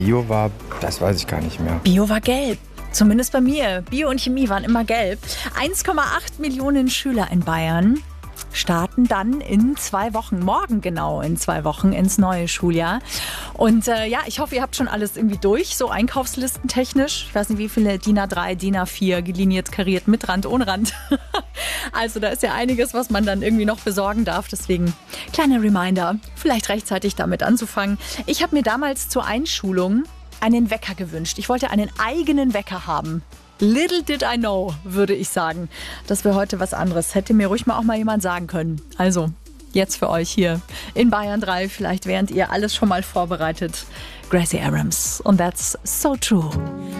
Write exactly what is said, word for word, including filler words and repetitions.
Bio war, das weiß ich gar nicht mehr. Bio war gelb. Zumindest bei mir. Bio und Chemie waren immer gelb. eins Komma acht Millionen Schüler in Bayern starten dann in zwei Wochen, morgen genau in zwei Wochen ins neue Schuljahr. Und äh, ja, ich hoffe, ihr habt schon alles irgendwie durch, so einkaufslistentechnisch. Ich weiß nicht, wie viele D I N A drei, D I N A vier, geliniert, kariert, mit Rand, ohne Rand. Also da ist ja einiges, was man dann irgendwie noch besorgen darf. Deswegen kleiner Reminder, vielleicht rechtzeitig damit anzufangen. Ich habe mir damals zur Einschulung einen Wecker gewünscht. Ich wollte einen eigenen Wecker haben. Little did I know, würde ich sagen. Das wäre heute was anderes. Hätte mir ruhig mal auch mal jemand sagen können. Also, jetzt für euch hier in Bayern drei. Vielleicht während ihr alles schon mal vorbereitet. Gracie Abrams. Und that's so true.